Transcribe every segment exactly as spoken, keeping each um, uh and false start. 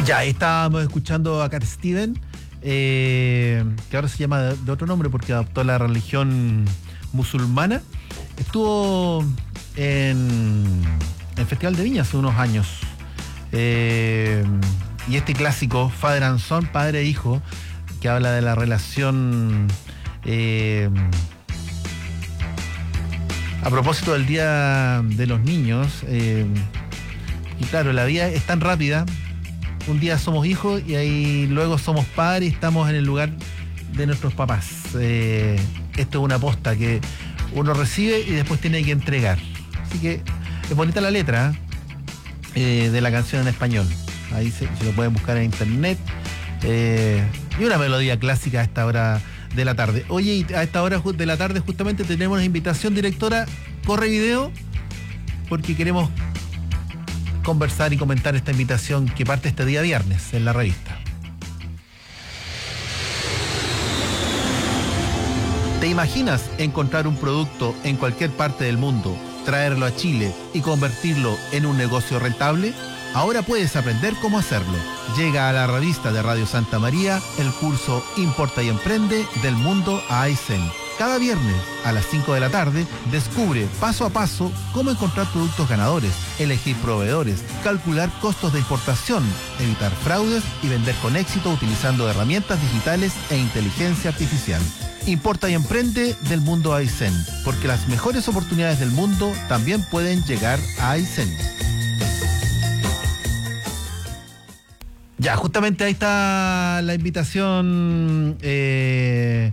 Ya, estábamos escuchando a Cat Steven, eh, que ahora se llama de, de otro nombre porque adoptó la religión musulmana. Estuvo en el Festival de Viña hace unos años. Eh, y este clásico, Father and Son, padre e hijo, que habla de la relación eh, a propósito del Día de los Niños. Eh, y claro, la vida es tan rápida. Un día somos hijos y ahí luego somos padres y estamos en el lugar de nuestros papás. Eh, esto es una posta que uno recibe y después tiene que entregar. Así que es bonita la letra eh, de la canción en español. Ahí se, se lo pueden buscar en internet. Eh, y una melodía clásica a esta hora de la tarde. Oye, y a esta hora de la tarde justamente tenemos una invitación, directora. Corre video, porque queremos conversar y comentar esta invitación que parte este día viernes en la revista. ¿Te imaginas encontrar un producto en cualquier parte del mundo, traerlo a Chile y convertirlo en un negocio rentable? Ahora puedes aprender cómo hacerlo. Llega a la revista de Radio Santa María el curso Importa y Emprende del Mundo a Aysén. Cada viernes a las cinco de la tarde descubre paso a paso cómo encontrar productos ganadores, elegir proveedores, calcular costos de importación, evitar fraudes y vender con éxito utilizando herramientas digitales e inteligencia artificial. Importa y Emprende del Mundo a Aysén, porque las mejores oportunidades del mundo también pueden llegar a Aysén. Ya, justamente ahí está la invitación eh,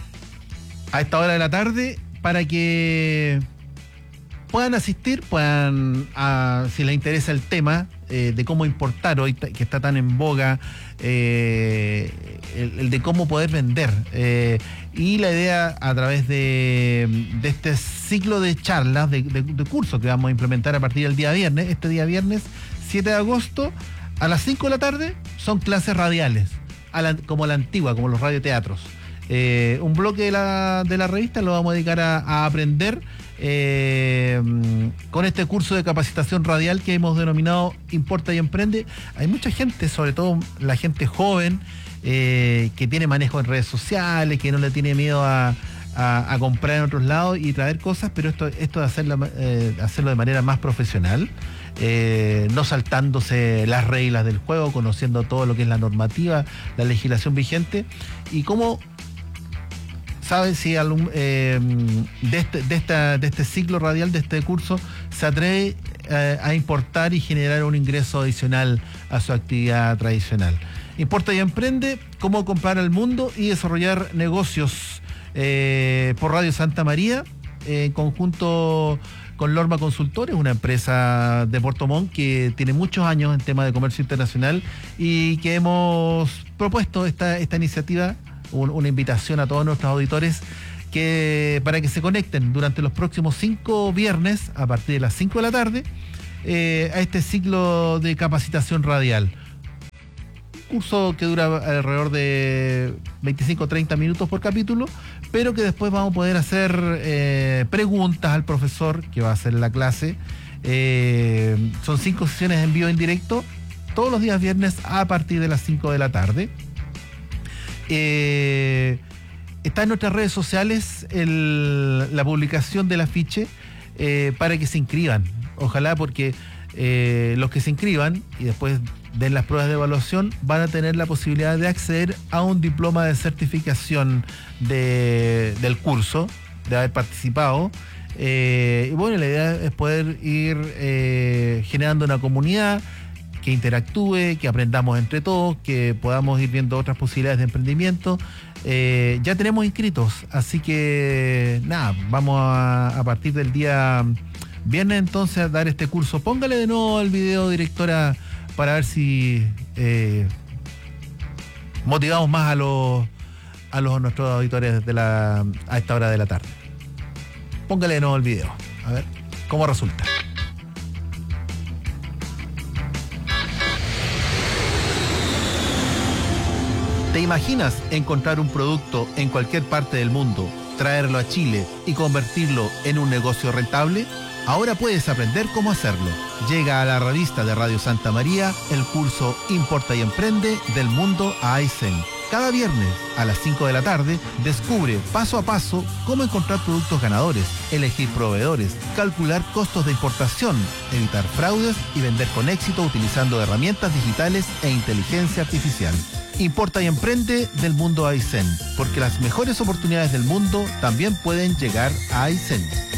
a esta hora de la tarde para que puedan asistir, puedan, a, si les interesa el tema eh, de cómo importar hoy, que está tan en boga, eh, el, el de cómo poder vender. Eh, y la idea a través de, de este ciclo de charlas, de, de, de cursos que vamos a implementar a partir del día viernes, este día viernes, siete de agosto, a las cinco de la tarde, son clases radiales, a la, como la antigua, como los radioteatros. Eh, un bloque de la, de la revista lo vamos a dedicar a, a aprender eh, con este curso de capacitación radial que hemos denominado Importa y Emprende. Hay mucha gente, sobre todo la gente joven, eh, que tiene manejo en redes sociales, que no le tiene miedo a, a, a comprar en otros lados y traer cosas, pero esto, esto de hacerlo, eh, hacerlo de manera más profesional. Eh, no saltándose las reglas del juego, conociendo todo lo que es la normativa, la legislación vigente y cómo, ¿sabes? Si algún, eh, de, este, de, esta, de este ciclo radial, de este curso, se atreve eh, a importar y generar un ingreso adicional a su actividad tradicional. Importa y Emprende, cómo comprar al mundo y desarrollar negocios eh, por Radio Santa María, eh, en conjunto con Lorma Consultores, una empresa de Puerto Montt que tiene muchos años en tema de comercio internacional y que hemos propuesto esta, esta iniciativa, un, una invitación a todos nuestros auditores que para que se conecten durante los próximos cinco viernes a partir de las cinco de la tarde eh, a este ciclo de capacitación radial. Curso que dura alrededor de veinticinco a treinta minutos por capítulo, pero que después vamos a poder hacer eh, preguntas al profesor que va a hacer la clase. Eh, son cinco sesiones en vivo en directo, todos los días viernes a partir de las cinco de la tarde. Eh, está en nuestras redes sociales el, la publicación del afiche eh, para que se inscriban. Ojalá, porque eh, los que se inscriban y después den las pruebas de evaluación van a tener la posibilidad de acceder a un diploma de certificación de, del curso, de haber participado. Eh, y bueno, la idea es poder ir eh, generando una comunidad que interactúe, que aprendamos entre todos, que podamos ir viendo otras posibilidades de emprendimiento. Eh, ya tenemos inscritos, así que nada, vamos a, a partir del día viernes entonces a dar este curso. Póngale de nuevo el video, directora, para ver si eh, motivamos más a los a los nuestros auditores de la, a esta hora de la tarde. Póngale de nuevo el video, a ver cómo resulta. ¿Te imaginas encontrar un producto en cualquier parte del mundo, traerlo a Chile y convertirlo en un negocio rentable? Ahora puedes aprender cómo hacerlo. Llega a la revista de Radio Santa María el curso Importa y Emprende del Mundo a Aysén. Cada viernes a las cinco de la tarde descubre paso a paso cómo encontrar productos ganadores, elegir proveedores, calcular costos de importación, evitar fraudes y vender con éxito utilizando herramientas digitales e inteligencia artificial. Importa y Emprende del Mundo a Aysén, porque las mejores oportunidades del mundo también pueden llegar a Aysén.